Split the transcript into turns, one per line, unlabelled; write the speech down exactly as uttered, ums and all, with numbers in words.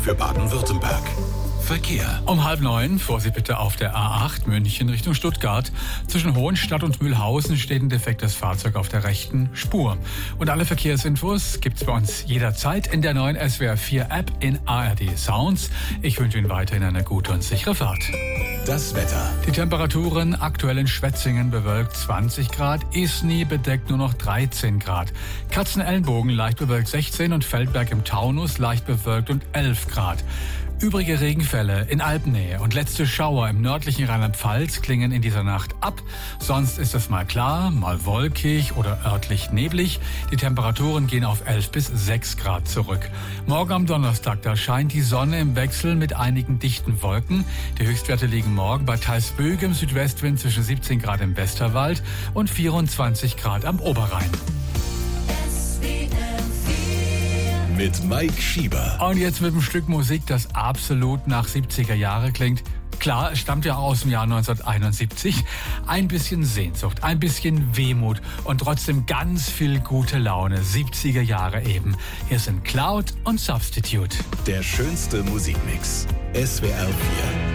für Baden-Württemberg. Verkehr.
Um halb neun, Vorsicht bitte auf der A acht München Richtung Stuttgart. Zwischen Hohenstadt und Mühlhausen steht ein defektes Fahrzeug auf der rechten Spur. Und alle Verkehrsinfos gibt's bei uns jederzeit in der neuen S W R vier App in A R D Sounds. Ich wünsche Ihnen weiterhin eine gute und sichere Fahrt.
Das Wetter.
Die Temperaturen aktuell in Schwetzingen bewölkt zwanzig Grad, Isny bedeckt nur noch dreizehn Grad. Katzenellenbogen leicht bewölkt sechzehn und Feldberg im Taunus leicht bewölkt und elf Grad. Übrige Regenfälle in Alpennähe und letzte Schauer im nördlichen Rheinland-Pfalz klingen in dieser Nacht ab. Sonst ist es mal klar, mal wolkig oder örtlich neblig. Die Temperaturen gehen auf elf bis sechs Grad zurück. Morgen am Donnerstag, da scheint die Sonne im Wechsel mit einigen dichten Wolken. Die Höchstwerte liegen morgen bei teils böigem Südwestwind zwischen siebzehn Grad im Westerwald und vierundzwanzig Grad am Oberrhein.
Mit Mike Schieber.
Und jetzt mit einem Stück Musik, das absolut nach siebziger Jahre klingt. Klar, es stammt ja aus dem Jahr neunzehnhunderteinundsiebzig. Ein bisschen Sehnsucht, ein bisschen Wehmut und trotzdem ganz viel gute Laune. siebziger Jahre eben. Hier sind Cloud und Substitute.
Der schönste Musikmix. S W R vier.